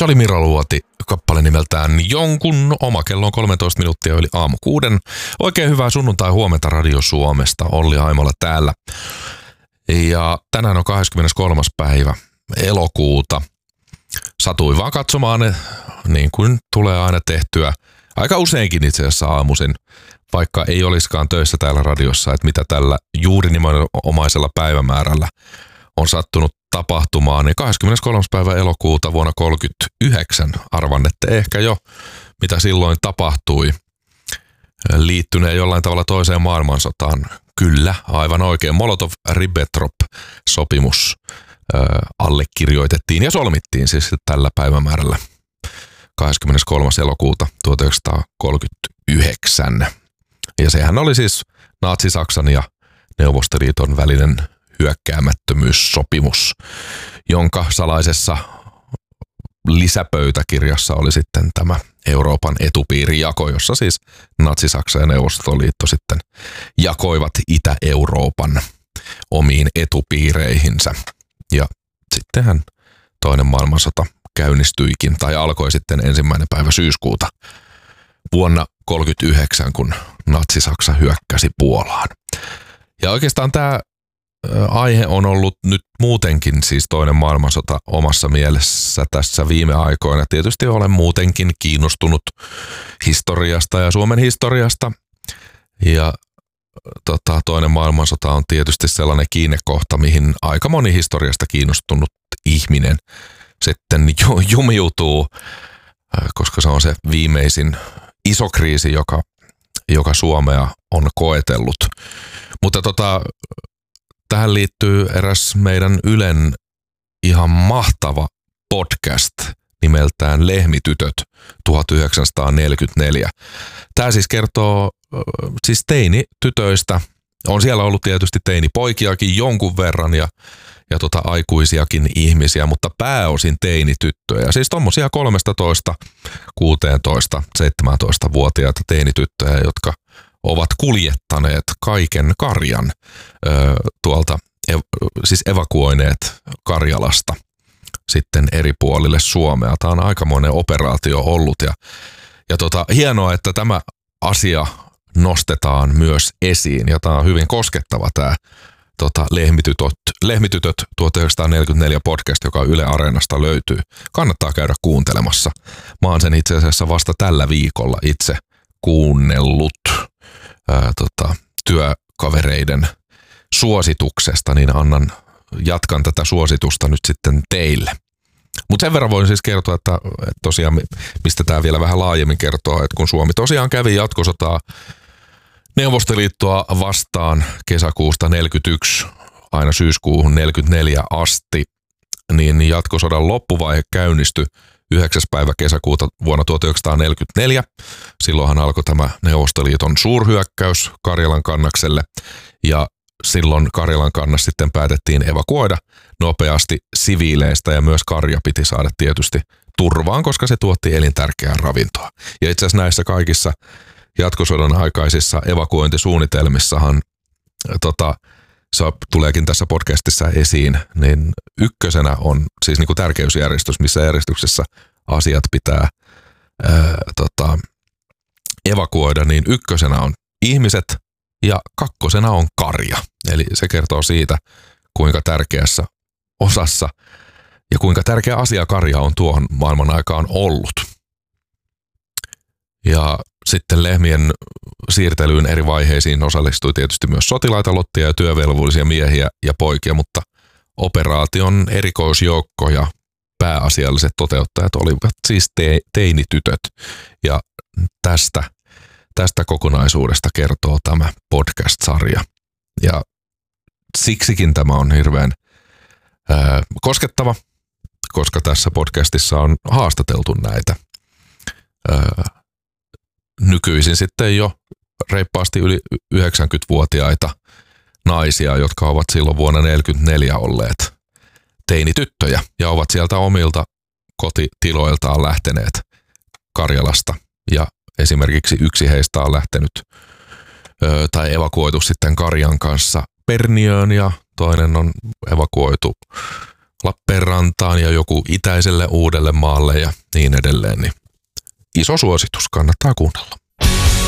Se oli Mira Luoti, kappale nimeltään Jonkun oma. Kello on 13 minuuttia yli aamu 6. Oikein hyvää sunnuntai huomenta Radio Suomesta. Olli Aimola täällä. Ja tänään on 23. päivä elokuuta. Satuin vaan katsomaan, niin kuin tulee aina tehtyä. Aika useinkin itse asiassa aamuisin, vaikka ei olisikaan töissä täällä radiossa, että mitä tällä juuri nimenomaisella päivämäärällä on sattunut tapahtumaan. Niin 23. päivä elokuuta vuonna 1939, arvannette ehkä jo, mitä silloin tapahtui, liittyneen jollain tavalla toiseen maailmansotaan. Kyllä, aivan oikein. Molotov-Ribbentrop-sopimus allekirjoitettiin ja solmittiin siis tällä päivämäärällä 23. elokuuta 1939. Ja sehän oli siis Natsi-Saksan ja Neuvostoliiton välinen hyökkäämättömyyssopimus, jonka salaisessa lisäpöytäkirjassa oli sitten tämä Euroopan etupiirijako, jossa siis Natsi-Saksa ja Neuvostoliitto sitten jakoivat Itä-Euroopan omiin etupiireihinsä. Ja sittenhän toinen maailmansota käynnistyikin, tai alkoi sitten 1. päivä syyskuuta vuonna 1939, kun Natsi-Saksa hyökkäsi Puolaan. Ja oikeastaan tämä aihe on ollut nyt muutenkin siis toinen maailmansota omassa mielessä tässä viime aikoina. Tietysti olen muutenkin kiinnostunut historiasta ja Suomen historiasta. Ja toinen maailmansota on tietysti sellainen kiinnekohta, mihin aika moni historiasta kiinnostunut ihminen sitten jumiutuu, koska se on se viimeisin iso kriisi, joka Suomea on koetellut. Mutta tähän liittyy eräs meidän Ylen ihan mahtava podcast nimeltään Lehmitytöt 1944. Tämä siis kertoo siis teinitytöistä. On siellä ollut tietysti teinipoikiakin jonkun verran ja aikuisiakin ihmisiä, mutta pääosin teinityttöjä. Siis tommosia 13, 16, 17-vuotiaita teinityttöjä, jotka ovat kuljettaneet kaiken Karjan tuolta, siis evakuoineet Karjalasta sitten eri puolille Suomea. Tämä on aikamoinen operaatio ollut ja hienoa, että tämä asia nostetaan myös esiin ja tämä on hyvin koskettava tämä Lehmitytöt 1944 podcast, joka Yle Areenasta löytyy. Kannattaa käydä kuuntelemassa. Mä oon sen itse asiassa vasta tällä viikolla itse kuunnellut työkavereiden suosituksesta, niin jatkan tätä suositusta nyt sitten teille. Mutta sen verran voin siis kertoa, että tosiaan, mistä tämä vielä vähän laajemmin kertoo, että kun Suomi tosiaan kävi jatkosotaa Neuvostoliittoa vastaan kesäkuusta 1941 aina syyskuuhun 1944 asti, niin jatkosodan loppuvaihe käynnistyi 9. päivä kesäkuuta vuonna 1944. Silloinhan alkoi tämä Neuvostoliiton suurhyökkäys Karjalan kannakselle ja silloin Karjalan kannas sitten päätettiin evakuoida nopeasti siviileistä ja myös karja piti saada tietysti turvaan, koska se tuotti elintärkeää ravintoa. Ja itse asiassa näissä kaikissa jatkosodan aikaisissa evakuointisuunnitelmissahan, se tuleekin tässä podcastissa esiin, niin ykkösenä on siis niin kuin tärkeysjärjestys, missä järjestyksessä asiat pitää evakuoida, niin ykkösenä on ihmiset ja kakkosena on karja. Eli se kertoo siitä, kuinka tärkeässä osassa ja kuinka tärkeä asia karja on tuohon maailman aikaan ollut. Ja sitten lehmien siirtelyyn eri vaiheisiin osallistui tietysti myös sotilaita, lottia ja työvelvollisia miehiä ja poikia, mutta operaation erikoisjoukko ja pääasialliset toteuttajat olivat siis teinitytöt. Ja tästä kokonaisuudesta kertoo tämä podcast-sarja. Ja siksikin tämä on hirveän koskettava, koska tässä podcastissa on haastateltu näitä nykyisin sitten jo reippaasti yli 90-vuotiaita naisia, jotka ovat silloin vuonna 1944 olleet teinityttöjä ja ovat sieltä omilta kotitiloiltaan lähteneet Karjalasta. Ja esimerkiksi yksi heistä on lähtenyt tai evakuoitu sitten karjan kanssa Perniöön ja toinen on evakuoitu Lappeenrantaan ja joku itäiselle Uudellemaalle ja niin edelleen, niin iso suositus, kannattaa kuunnella.